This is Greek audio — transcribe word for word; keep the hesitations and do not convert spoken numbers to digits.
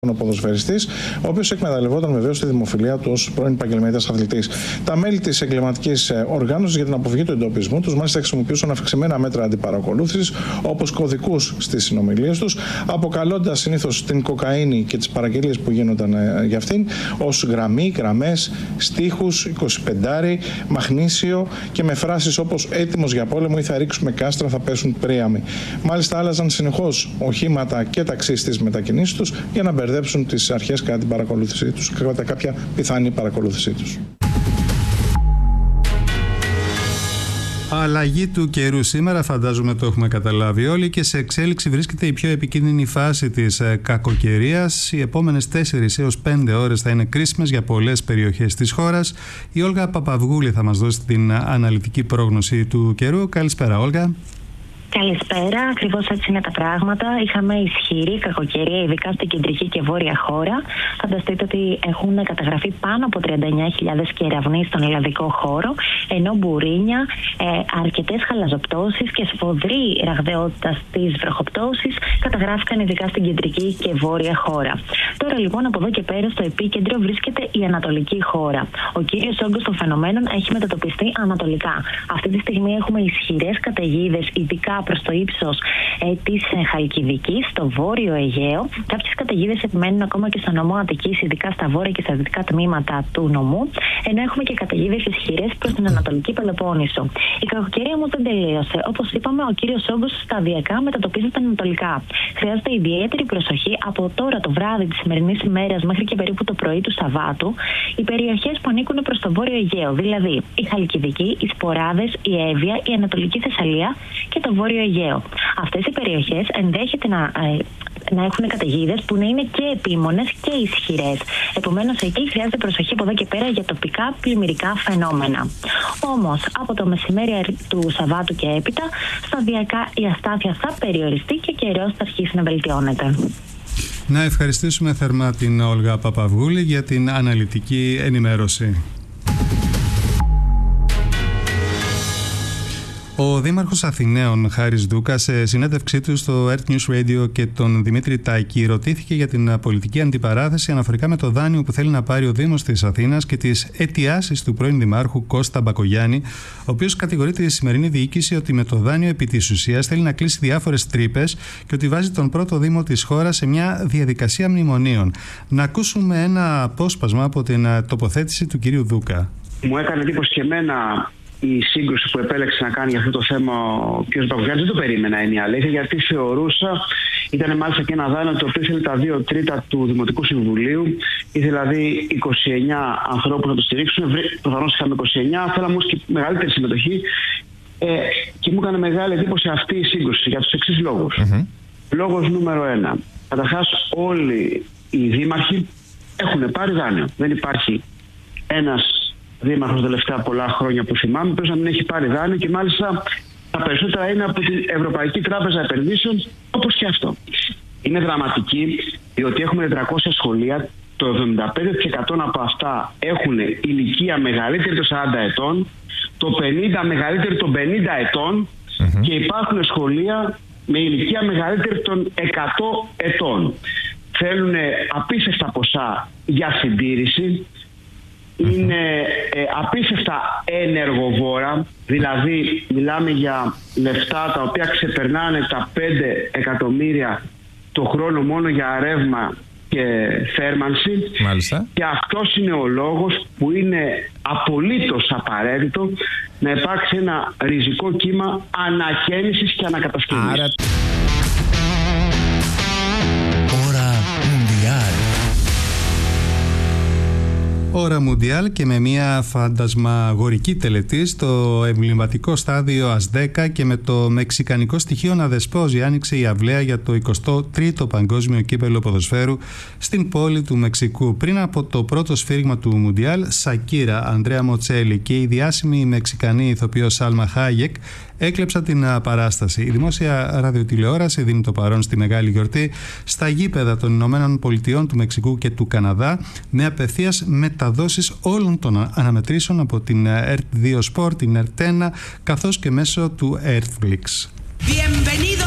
ο ποδοσφαιριστής, ο οποίος εκμεταλλευόταν βεβαίως τη δημοφιλία του ως πρώην επαγγελματίας αθλητής. Τα μέλη της εγκληματικής οργάνωσης για την αποφυγή του εντοπισμού τους μάλιστα χρησιμοποιούσαν αυξημένα μέτρα αντιπαρακολούθησης, όπως κωδικούς στις συνομιλίες τους, αποκαλώντας συνήθως την κοκαίνη και τις παραγγελίες που γίνονταν για αυτήν ως γραμμή, γραμμές, στίχους, εικοσιπεντάρι, μαγνήσιο και με φράσεις όπως «έτοιμος για πόλεμο» ή «θα ρίξουμε κάστρα, θα πέσουν πρίαμοι». Μάλιστα άλλαζαν συνεχώς οχήματα και ταξί στις μετακινήσεις τους για να μπερδέψουν τις αρχές κατά την παρακολούθησή τους, κατά κάποια πιθανή παρακολούθησή τους. Αλλαγή του καιρού σήμερα, φαντάζομαι το έχουμε καταλάβει όλοι, και σε εξέλιξη βρίσκεται η πιο επικίνδυνη φάση της κακοκαιρίας. Οι επόμενες τέσσερις έως πέντε ώρες θα είναι κρίσιμες για πολλές περιοχές της χώρας. Η Όλγα Παπαυγούλη θα μας δώσει την αναλυτική πρόγνωση του καιρού. Καλησπέρα, Όλγα. Καλησπέρα, ακριβώς έτσι είναι τα πράγματα. Είχαμε ισχυρή κακοκαιρία, ειδικά στην κεντρική και βόρεια χώρα. Φανταστείτε ότι έχουν καταγραφεί πάνω από τριάντα εννιά χιλιάδες κεραυνοί στον ελλαδικό χώρο, ενώ μπουρίνια, ε, αρκετές χαλαζοπτώσεις και σφοδρή ραγδαιότητα στις βροχοπτώσεις καταγράφηκαν ειδικά στην κεντρική και βόρεια χώρα. Τώρα λοιπόν από εδώ και πέρα στο επίκεντρο βρίσκεται η ανατολική χώρα. Ο κύριος όγκος των φαινομένων έχει μετατοπιστεί ανατολικά. Αυτή τη στιγμή έχουμε ισχυρές καταιγίδες, ειδικά προς το ύψος ε, της ε, Χαλκιδικής, στο βόρειο Αιγαίο. Κάποιες καταιγίδες επιμένουν ακόμα και στο νομό Αττικής, ειδικά στα βόρεια και στα δυτικά τμήματα του νομού, ενώ έχουμε και καταιγίδες ισχυρές προς την Ανατολική Πελοπόννησο. Η κακοκαιρία όμως δεν τελείωσε. Όπως είπαμε, ο κύριος όγκος σταδιακά μετατοπίζεται ανατολικά. Χρειάζεται ιδιαίτερη προσοχή από τώρα το βράδυ της σημερινής ημέρας μέχρι και περίπου το πρωί του Σαββάτου, οι περιοχές που ανήκουν προς το βόρειο Αιγαίο, δηλαδή η Χαλκιδική, οι Σποράδες, η Εύβοια, η Ανατολική Θεσσαλία και το βόρειο Αιγαίο. Αυτές οι περιοχές ενδέχεται να, ε, να έχουν καταιγίδες που να είναι και επίμονες και ισχυρές. Επομένως, εκεί χρειάζεται προσοχή από εδώ και πέρα για τοπικά πλημμυρικά φαινόμενα. Όμως, από το μεσημέρι του Σαββάτου και έπειτα, σταδιακά η αστάθεια θα περιοριστεί και ο καιρός θα αρχίσει να βελτιώνεται. Να ευχαριστήσουμε θερμά την Όλγα Παπαυγούλη για την αναλυτική ενημέρωση. Ο Δήμαρχος Αθηναίων, Χάρης Δούκας, σε συνέντευξή του στο Earth News Radio και τον Δημήτρη Τάκη, ρωτήθηκε για την πολιτική αντιπαράθεση αναφορικά με το δάνειο που θέλει να πάρει ο Δήμος της Αθήνας και τις αιτιάσεις του πρώην Δημάρχου Κώστα Μπακογιάννη, ο οποίος κατηγορεί τη σημερινή διοίκηση ότι με το δάνειο επί της ουσίας θέλει να κλείσει διάφορες τρύπες και ότι βάζει τον πρώτο Δήμο της χώρας σε μια διαδικασία μνημονίων. Να ακούσουμε ένα απόσπασμα από την τοποθέτηση του κυρίου Δούκα. Μου έκανε εντύπωση και εμένα η σύγκρουση που επέλεξε να κάνει για αυτό το θέμα ο κ. Μπακογιάννης. Δεν το περίμενα, είναι η αλήθεια, γιατί θεωρούσα, ήταν μάλιστα και ένα δάνειο το οποίο ήθελε τα δύο τρίτα του Δημοτικού Συμβουλίου, ήθελε δηλαδή είκοσι εννιά ανθρώπους να το στηρίξουν. Προφανώς είχαμε είκοσι εννιά, θέλαμε όμως και μεγαλύτερη συμμετοχή. Ε, και μου έκανε μεγάλη εντύπωση αυτή η σύγκρουση για τους εξής λόγους. Mm-hmm. Λόγος νούμερο ένα. Καταρχάς, όλοι οι δήμαρχοι έχουν πάρει δάνειο. Δεν υπάρχει ένας δήμαρχος τα τελευταία πολλά χρόνια που θυμάμαι, πρέπει να μην έχει πάρει δάνειο, και μάλιστα τα περισσότερα είναι από την Ευρωπαϊκή Τράπεζα Επενδύσεων, όπως και αυτό. Είναι δραματική, διότι έχουμε τετρακόσια σχολεία, το εβδομήντα πέντε τοις εκατό από αυτά έχουν ηλικία μεγαλύτερη των σαράντα ετών, το πενήντα τοις εκατό μεγαλύτερη των πενήντα ετών mm-hmm. και υπάρχουν σχολεία με ηλικία μεγαλύτερη των εκατό ετών. Θέλουν απίστευτα ποσά για συντήρηση. Είναι ε, απίστευτα ενεργοβόρα, δηλαδή μιλάμε για λεφτά τα οποία ξεπερνάνε τα πέντε εκατομμύρια το χρόνο μόνο για ρεύμα και θέρμανση. Μάλιστα. Και αυτός είναι ο λόγος που είναι απολύτως απαραίτητο να υπάρξει ένα ριζικό κύμα ανακαίνησης και ανακατασκευής. Άρα... Ώρα Μουντιάλ και με μια φαντασμαγορική τελετή στο εμβληματικό στάδιο Ασδέκα και με το μεξικανικό στοιχείο να δεσπόζει, άνοιξε η αυλαία για το εικοστό τρίτο Παγκόσμιο Κύπελλο Ποδοσφαίρου στην πόλη του Μεξικού. Πριν από το πρώτο σφύριγμα του Μουντιάλ, Σακύρα, Ανδρέα Μοτσέλη και η διάσημη μεξικανή ηθοποιός Σάλμα Χάγεκ έκλεψαν την παράσταση. Η δημόσια ραδιοτηλεόραση δίνει το παρόν στη μεγάλη γιορτή στα γήπεδα των Ηνωμένων Πολιτειών, του Μεξικού και του Καναδά, με απευθείας μεταδόσεις όλων των αναμετρήσεων από την ερτ δύο Sport, την ερτ ένα, καθώς και μέσω του Earthflix.